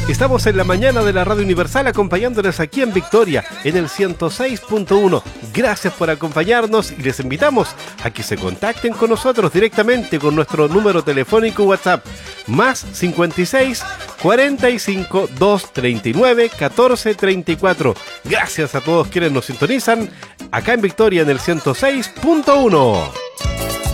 Estamos en la mañana de la Radio Universal acompañándoles aquí en Victoria, en el 106.1. Gracias por acompañarnos y les invitamos a que se contacten con nosotros directamente con nuestro número telefónico WhatsApp, más 56 45 239 14 34. Gracias a todos quienes nos sintonizan acá en Victoria en el 106.1.